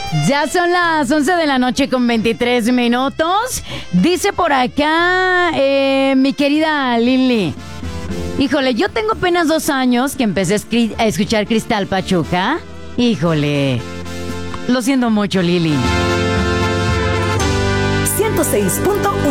Ya son las 11 de la noche con 23 minutos. Dice por acá mi querida Lili. Híjole, yo tengo apenas 2 años que empecé a escuchar Cristal Pachuca. Híjole, lo siento mucho, Lili. 106.1